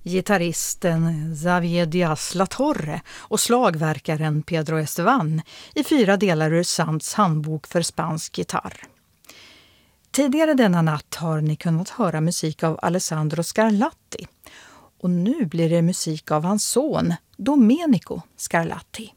gitarristen Xavier Diaz-Latorre och slagverkaren Pedro Estevan i 4 delar ur Sands handbok för spansk gitarr. Tidigare denna natt har ni kunnat höra musik av Alessandro Scarlatti och nu blir det musik av hans son Domenico Scarlatti.